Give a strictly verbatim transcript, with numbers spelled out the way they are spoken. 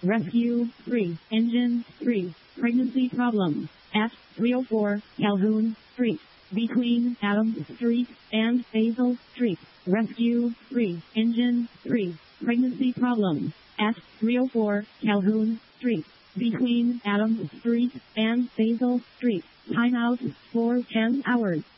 Rescue three, Engine three, Pregnancy Problem, at three oh four Calhoun Street, between Adams Street and Basil Street. Rescue three, Engine three, Pregnancy Problem, at three oh four Calhoun Street, between Adams Street and Basil Street. Timeout for ten hours.